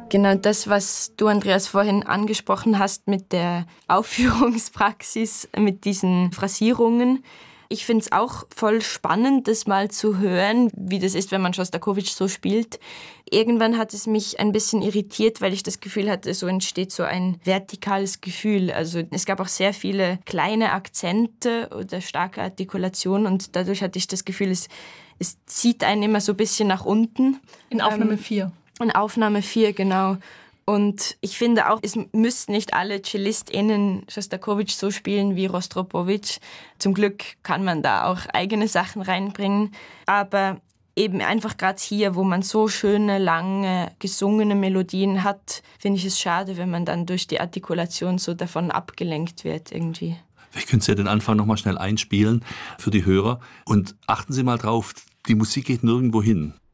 Genau das, was du, Andreas, vorhin angesprochen hast mit der Aufführungspraxis, mit diesen Phrasierungen. Ich finde es auch voll spannend, das mal zu hören, wie das ist, wenn man Schostakowitsch so spielt. Irgendwann hat es mich ein bisschen irritiert, weil ich das Gefühl hatte, so entsteht so ein vertikales Gefühl. Also es gab auch sehr viele kleine Akzente oder starke Artikulationen und dadurch hatte ich das Gefühl, es zieht einen immer so ein bisschen nach unten. In Aufnahme 4. In Aufnahme 4, genau. Und ich finde auch, es müssten nicht alle CellistInnen Schostakowitsch so spielen wie Rostropowitsch. Zum Glück kann man da auch eigene Sachen reinbringen. Aber eben einfach gerade hier, wo man so schöne, lange, gesungene Melodien hat, finde ich es schade, wenn man dann durch die Artikulation so davon abgelenkt wird irgendwie. Vielleicht können Sie ja den Anfang nochmal schnell einspielen für die Hörer. Und achten Sie mal drauf, die Musik geht nirgendwo hin.